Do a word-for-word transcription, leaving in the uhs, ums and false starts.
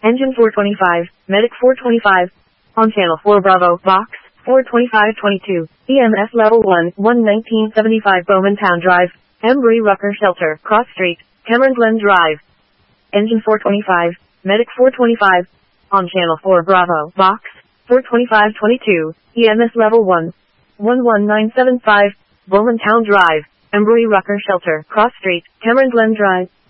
Engine four twenty-five, Medic four twenty-five. On Channel four Bravo, Box, four twenty-five twenty-two. E M S Level one, one nineteen seventy-five Bowmantown Drive, Embry Rucker Shelter, Cross Street, Cameron Glen Drive. Engine four twenty-five, Medic four twenty-five. On Channel four Bravo, Box, four twenty-five twenty-two. E M S Level one, one one nine seven five, Bowmantown Drive, Embry Rucker Shelter, Cross Street, Cameron Glen Drive.